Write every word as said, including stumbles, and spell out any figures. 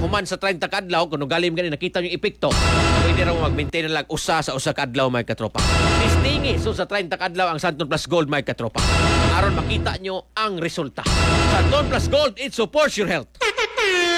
human sa thirty kadlaw kuno galim gani nakita yung epekto, pwede ra mo mag-maintain na lang usa sa usa ka adlaw may katropa. Tistingi so sa thirty kadlaw ang Santon Plus Gold may katropa. Aron makita nyo ang resulta. Santon Plus Gold, it supports your health.